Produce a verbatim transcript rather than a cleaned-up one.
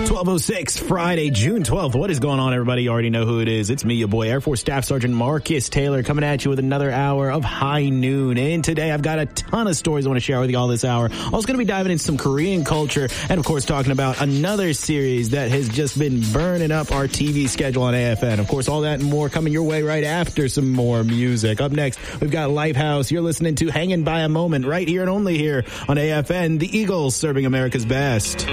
twelve oh six, Friday, June twelfth. What is going on, everybody? You already know who it is. It's me, your boy, Air Force Staff Sergeant Marcus Taylor, coming at you with another hour of High Noon. And today, I've got a ton of stories I want to share with you all this hour. Also going to be diving into some Korean culture and, of course, talking about another series that has just been burning up our T V schedule on A F N. Of course, all that and more coming your way right after some more music. Up next, we've got Lifehouse. You're listening to Hanging by a Moment right here and only here on A F N, the Eagles serving America's best.